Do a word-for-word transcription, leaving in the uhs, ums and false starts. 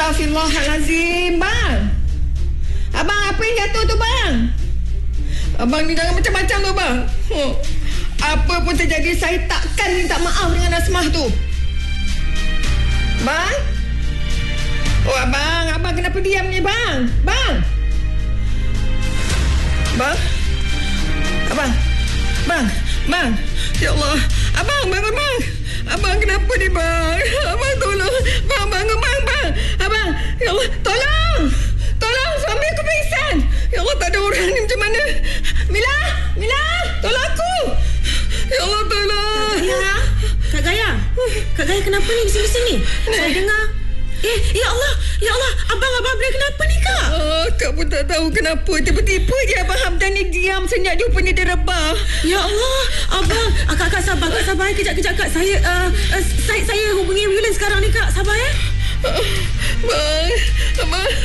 Astaghfirullahalazim, bang. Abang, apa yang jatuh tu, bang? Abang ni jangan macam-macam tu, bang. Oh. Apa pun terjadi, saya takkan minta maaf dengan Asmah tu. Bang? Oh, abang. Abang kenapa diam ni, bang? Bang? Bang? Abang? Bang? Bang? Ya Allah. Abang, bangun, bang. Abang, kenapa ni, bang? Abang, tolong. Bang, bangun, bang, bang. Abang, ya Allah, tolong. Tolong, suami aku pingsan. Ya Allah, tak ada orang ni macam mana? Mila, Mila, tolong aku. Ya Allah, tolong. Kak Gaya, Kak Gaya. Kak Gaya, kenapa ni bising-bising ni? Saya dengar. Eh, ya Allah, ya Allah. Abang, abang boleh kenapa ni, Kak? Oh, Kak pun tak tahu kenapa. Tiba-tiba je Abang Hamdan ni diam senyap rupanya dia rebah. Ya Allah, abang. Ah, Kak, Kak sabar, Kak sabar. Kejap, kejap, Kak. Saya, uh, uh, saya, saya hubungi ambulans sekarang ni, Kak. Sabar, ya.